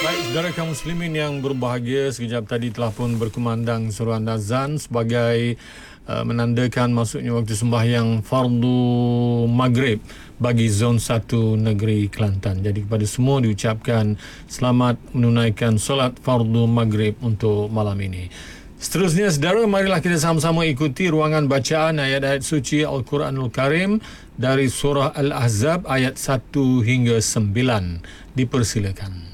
Baik, saudara kaum muslimin yang berbahagia, sekejap tadi telah pun berkumandang seruan azan sebagai menandakan masuknya waktu sembahyang fardu maghrib bagi zon 1 negeri Kelantan. Jadi kepada semua diucapkan selamat menunaikan solat fardu maghrib untuk malam ini. Seterusnya, saudara, marilah kita sama-sama ikuti ruangan bacaan ayat-ayat suci Al-Quranul Karim dari surah Al-Ahzab ayat 1 hingga 9. Dipersilakan.